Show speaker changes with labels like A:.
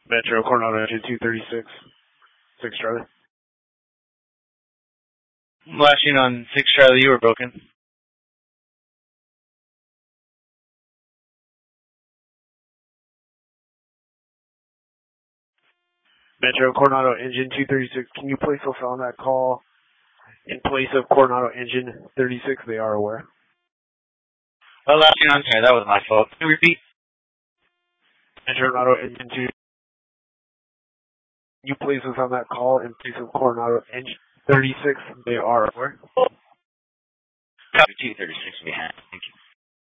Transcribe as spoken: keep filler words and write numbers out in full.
A: Metro Coronado Engine two thirty-six, six Charlie.
B: Last unit on six Charlie, you were broken.
A: Metro Coronado Engine two thirty-six, can you place us on that call in place of Coronado Engine thirty-six? They are aware.
B: Well, last unit on here, that was my fault. Can you repeat?
A: Metro Coronado Engine two. Can you place us on that call in place of Coronado Engine thirty-six? They are aware.
B: Copy two thirty-six behind. Thank you.